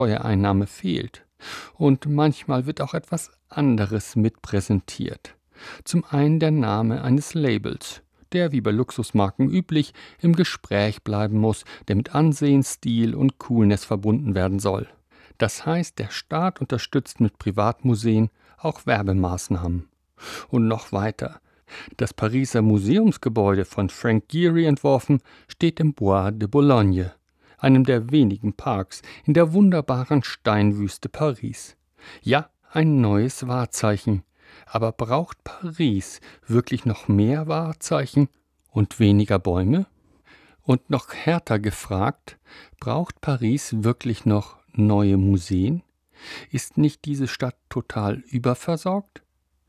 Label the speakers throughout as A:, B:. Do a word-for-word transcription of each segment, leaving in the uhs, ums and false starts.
A: Steuereinnahme fehlt. Und manchmal wird auch etwas anderes mitpräsentiert. Zum einen der Name eines Labels, der wie bei Luxusmarken üblich im Gespräch bleiben muss, der mit Ansehen, Stil und Coolness verbunden werden soll. Das heißt, der Staat unterstützt mit Privatmuseen auch Werbemaßnahmen. Und noch weiter. Das Pariser Museumsgebäude von Frank Gehry entworfen steht im Bois de Boulogne, einem der wenigen Parks in der wunderbaren Steinwüste Paris. Ja, ein neues Wahrzeichen. Aber braucht Paris wirklich noch mehr Wahrzeichen und weniger Bäume? Und noch härter gefragt, braucht Paris wirklich noch neue Museen? Ist nicht diese Stadt total überversorgt?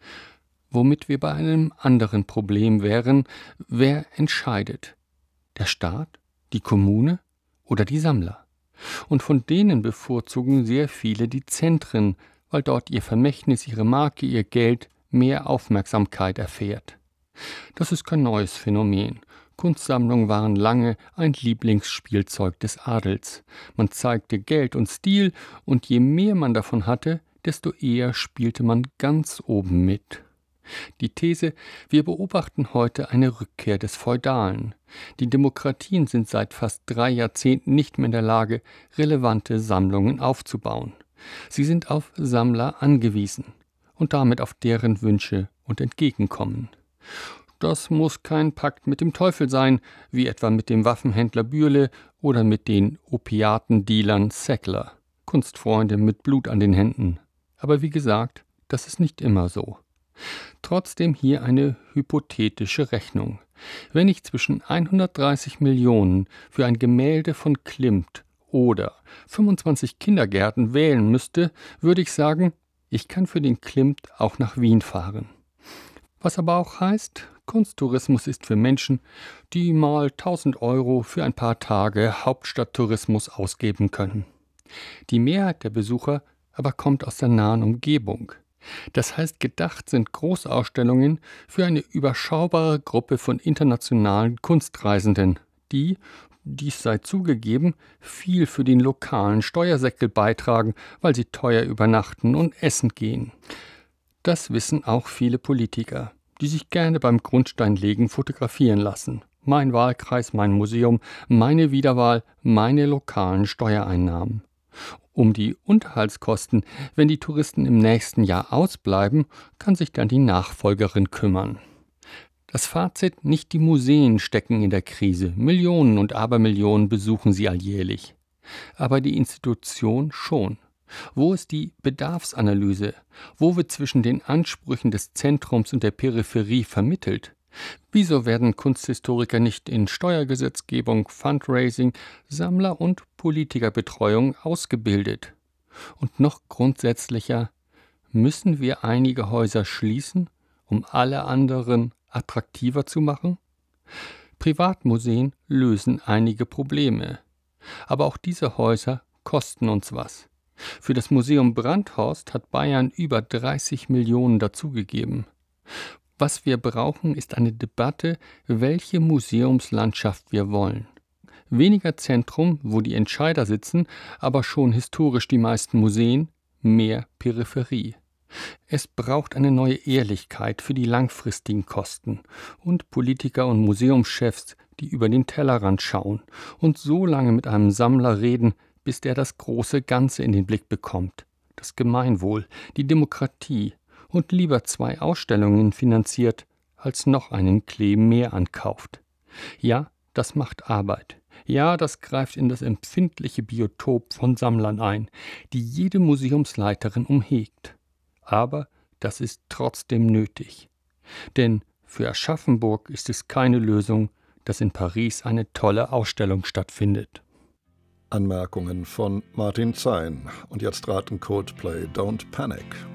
A: Womit wir bei einem anderen Problem wären, wer entscheidet? Der Staat, die Kommune oder die Sammler? Und von denen bevorzugen sehr viele die Zentren, weil dort ihr Vermächtnis, ihre Marke, ihr Geld mehr Aufmerksamkeit erfährt. Das ist kein neues Phänomen. Kunstsammlungen waren lange ein Lieblingsspielzeug des Adels. Man zeigte Geld und Stil, und je mehr man davon hatte, desto eher spielte man ganz oben mit. Die These, wir beobachten heute eine Rückkehr des Feudalen. Die Demokratien sind seit fast drei Jahrzehnten nicht mehr in der Lage, relevante Sammlungen aufzubauen. Sie sind auf Sammler angewiesen und damit auf deren Wünsche und Entgegenkommen. Das muss kein Pakt mit dem Teufel sein, wie etwa mit dem Waffenhändler Bürle oder mit den Opiatendealern Sackler, Kunstfreunde mit Blut an den Händen. Aber wie gesagt, das ist nicht immer so. Trotzdem hier eine hypothetische Rechnung. Wenn ich zwischen hundertdreißig Millionen für ein Gemälde von Klimt oder fünfundzwanzig Kindergärten wählen müsste, würde ich sagen, ich kann für den Klimt auch nach Wien fahren. Was aber auch heißt, Kunsttourismus ist für Menschen, die mal tausend Euro für ein paar Tage Hauptstadttourismus ausgeben können. Die Mehrheit der Besucher aber kommt aus der nahen Umgebung. Das heißt, gedacht sind Großausstellungen für eine überschaubare Gruppe von internationalen Kunstreisenden, die, dies sei zugegeben, viel für den lokalen Steuersäckel beitragen, weil sie teuer übernachten und essen gehen. Das wissen auch viele Politiker, die sich gerne beim Grundsteinlegen fotografieren lassen. Mein Wahlkreis, mein Museum, meine Wiederwahl, meine lokalen Steuereinnahmen. Um die Unterhaltskosten, wenn die Touristen im nächsten Jahr ausbleiben, kann sich dann die Nachfolgerin kümmern. Das Fazit: Nicht die Museen stecken in der Krise. Millionen und Abermillionen besuchen sie alljährlich. Aber die Institution schon. Wo ist die Bedarfsanalyse? Wo wird zwischen den Ansprüchen des Zentrums und der Peripherie vermittelt? Wieso werden Kunsthistoriker nicht in Steuergesetzgebung, Fundraising, Sammler- und Politikerbetreuung ausgebildet? Und noch grundsätzlicher, müssen wir einige Häuser schließen, um alle anderen attraktiver zu machen? Privatmuseen lösen einige Probleme. Aber auch diese Häuser kosten uns was. Für das Museum Brandhorst hat Bayern über dreißig Millionen dazugegeben. Was wir brauchen, ist eine Debatte, welche Museumslandschaft wir wollen. Weniger Zentrum, wo die Entscheider sitzen, aber schon historisch die meisten Museen, mehr Peripherie. Es braucht eine neue Ehrlichkeit für die langfristigen Kosten und Politiker und Museumschefs, die über den Tellerrand schauen und so lange mit einem Sammler reden, bis der das große Ganze in den Blick bekommt, das Gemeinwohl, die Demokratie, und lieber zwei Ausstellungen finanziert, als noch einen Klee mehr ankauft. Ja, das macht Arbeit. Ja, das greift in das empfindliche Biotop von Sammlern ein, die jede Museumsleiterin umhegt. Aber das ist trotzdem nötig. Denn für Aschaffenburg ist es keine Lösung, dass in Paris eine tolle Ausstellung stattfindet.
B: Anmerkungen von Martin Zein. Und jetzt raten Coldplay Don't Panic.